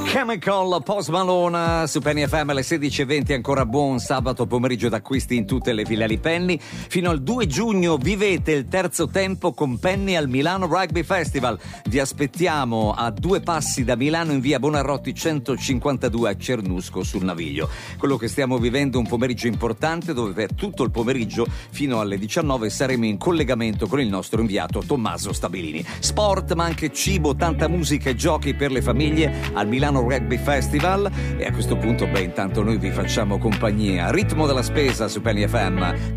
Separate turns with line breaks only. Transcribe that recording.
Chemical, Post Malone su Penny FM alle 16:20. Ancora buon sabato pomeriggio d'acquisti in tutte le filiali Penny. Fino al 2 giugno vivete il terzo tempo con Penny al Milano Rugby Festival. Vi aspettiamo a 2 passi da Milano in via Bonarroti 152 a Cernusco sul Naviglio. Quello che stiamo vivendo è un pomeriggio importante dove per tutto il pomeriggio fino alle 19 saremo in collegamento con il nostro inviato Tommaso Stabilini. Sport ma anche cibo, tanta musica e giochi per le famiglie al Milano Rugby Festival. E a questo punto intanto noi vi facciamo compagnia. Ritmo della spesa su Penny FM